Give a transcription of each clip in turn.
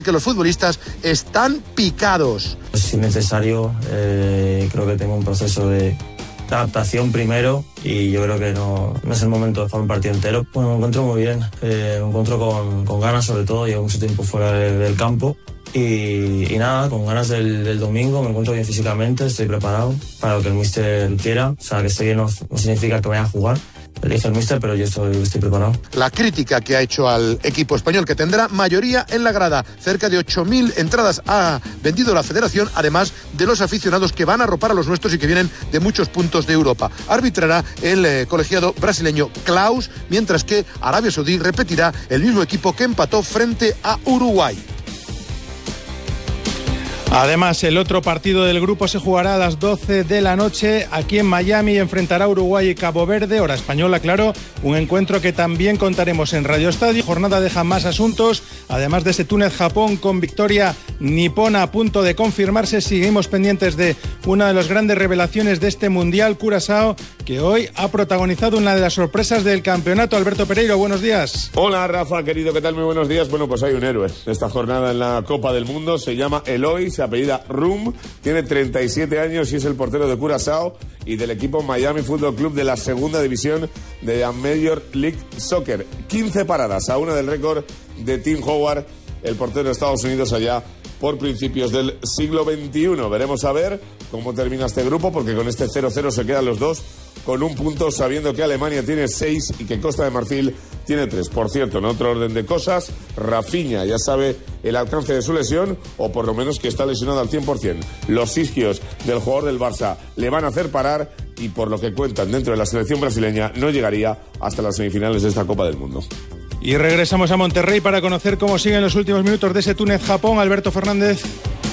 que los futbolistas están picados. Si necesario, creo que tengo un proceso de adaptación primero y yo creo que no es el momento de jugar un partido entero. Bueno, me encuentro muy bien, me encuentro con ganas sobre todo, llevo mucho tiempo fuera del campo y nada, con ganas del domingo, me encuentro bien físicamente, estoy preparado para lo que el míster quiera, o sea que estoy bien no significa que vaya a jugar. Elige el míster, pero yo estoy preparado. La crítica que ha hecho al equipo español, que tendrá mayoría en la grada. Cerca de 8.000 entradas ha vendido la federación, además de los aficionados que van a arropar a los nuestros y que vienen de muchos puntos de Europa. Arbitrará el colegiado brasileño Klaus, mientras que Arabia Saudí repetirá el mismo equipo que empató frente a Uruguay. Además, el otro partido del grupo se jugará a las 12 de la noche aquí en Miami. Enfrentará Uruguay y Cabo Verde, hora española, claro. Un encuentro que también contaremos en Radio Estadio. Jornada deja más asuntos. Además de ese Túnez-Japón con victoria nipona a punto de confirmarse, seguimos pendientes de una de las grandes revelaciones de este Mundial, Curazao, que hoy ha protagonizado una de las sorpresas del campeonato. Alberto Pereiro, buenos días. Hola, Rafa, querido, ¿qué tal? Muy buenos días. Bueno, pues hay un héroe esta jornada en la Copa del Mundo. Se llama Eloy, se apellida Rum, tiene 37 años y es el portero de Curazao y del equipo Miami Football Club de la segunda división de la Major League Soccer. 15 paradas a una del récord de Tim Howard, el portero de Estados Unidos allá por principios del siglo XXI. Veremos a ver cómo termina este grupo, porque con este 0-0 se quedan los dos con un punto, sabiendo que Alemania tiene 6 y que Costa de Marfil tiene 3. Por cierto, en otro orden de cosas, Rafinha ya sabe el alcance de su lesión, o por lo menos que está lesionado al 100%. Los isquios del jugador del Barça le van a hacer parar y, por lo que cuentan dentro de la selección brasileña, no llegaría hasta las semifinales de esta Copa del Mundo. Y regresamos a Monterrey para conocer cómo siguen los últimos minutos de ese Túnez-Japón. Alberto Fernández.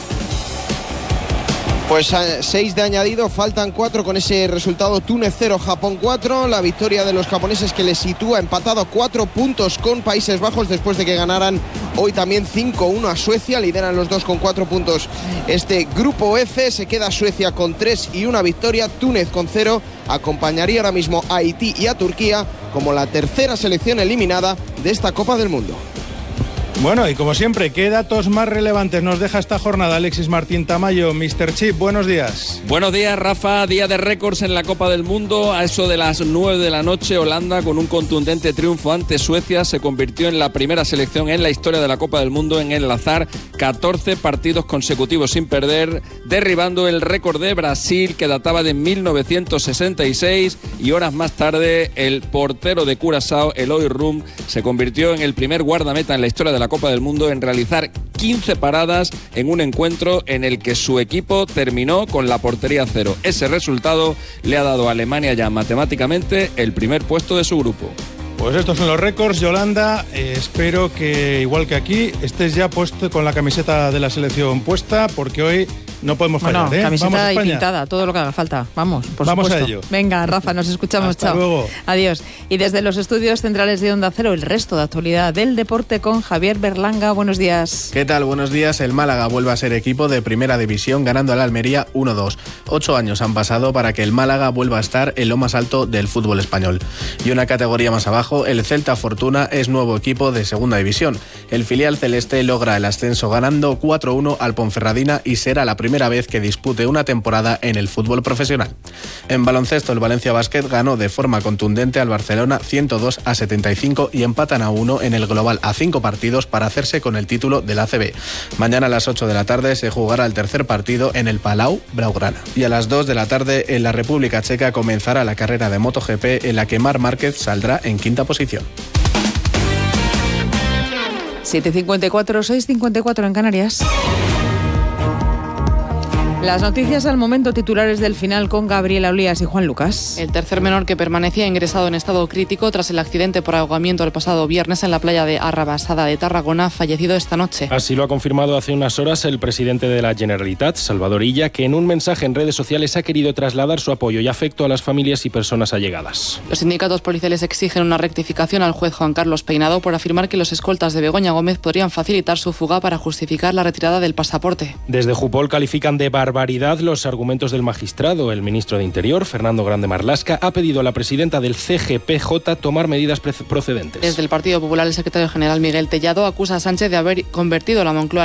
Pues 6 de añadido, faltan 4 con ese resultado. Túnez 0, Japón 4. La victoria de los japoneses que les sitúa empatado a 4 puntos con Países Bajos después de que ganaran hoy también 5-1 a Suecia. Lideran los dos con 4 puntos este grupo F. Se queda Suecia con 3 y una victoria. Túnez con 0. Acompañaría ahora mismo a Haití y a Turquía como la tercera selección eliminada de esta Copa del Mundo. Bueno, y como siempre, ¿qué datos más relevantes nos deja esta jornada? Alexis Martín Tamayo, Mr. Chip, buenos días. Buenos días, Rafa. Día de récords en la Copa del Mundo. A eso de las 9 de la noche, Holanda, con un contundente triunfo ante Suecia, se convirtió en la primera selección en la historia de la Copa del Mundo en enlazar 14 partidos consecutivos sin perder, derribando el récord de Brasil, que databa de 1966, y horas más tarde el portero de Curazao, Eloy Rum, se convirtió en el primer guardameta en la historia de la Copa del Mundo en realizar 15 paradas en un encuentro en el que su equipo terminó con la portería cero. Ese resultado le ha dado a Alemania ya matemáticamente el primer puesto de su grupo. Pues estos son los récords, Yolanda. Espero que, igual que aquí, estés ya puesto con la camiseta de la selección puesta, porque hoy no podemos fallar. Camiseta y pintada, todo lo que haga falta. Vamos, por Vamos supuesto. a ello. Venga, Rafa, nos escuchamos. Hasta chao. luego. Adiós. Y desde los estudios centrales de Onda Cero, el resto de actualidad del deporte con Javier Berlanga. Buenos días. ¿Qué tal? Buenos días. El Málaga vuelve a ser equipo de primera división, ganando al Almería 1-2. 8 años han pasado para que el Málaga vuelva a estar en lo más alto del fútbol español. Y una categoría más abajo, el Celta Fortuna es nuevo equipo de segunda división. El filial celeste logra el ascenso ganando 4-1 al Ponferradina y será la primera vez que dispute una temporada en el fútbol profesional. En baloncesto, el Valencia Basket ganó de forma contundente al Barcelona 102-75 y empatan a 1 en el global a 5 partidos para hacerse con el título del ACB. Mañana a las 8 de la tarde se jugará el tercer partido en el Palau Blaugrana. Y a las 2 de la tarde en la República Checa comenzará la carrera de MotoGP en la que Marc Márquez saldrá en quinta posición. 7:54, 6:54 en Canarias. Las noticias al momento, titulares del final con Gabriela Olías y Juan Lucas. El tercer menor que permanecía ingresado en estado crítico tras el accidente por ahogamiento el pasado viernes en la playa de Arrabasada de Tarragona ha fallecido esta noche. Así lo ha confirmado hace unas horas el presidente de la Generalitat, Salvador Illa, que en un mensaje en redes sociales ha querido trasladar su apoyo y afecto a las familias y personas allegadas. Los sindicatos policiales exigen una rectificación al juez Juan Carlos Peinado por afirmar que los escoltas de Begoña Gómez podrían facilitar su fuga para justificar la retirada del pasaporte. Desde Jupol califican de barbaridad los argumentos del magistrado. El ministro de Interior, Fernando Grande Marlaska, ha pedido a la presidenta del CGPJ tomar medidas procedentes. Desde el Partido Popular, el secretario general Miguel Tellado acusa a Sánchez de haber convertido la Moncloa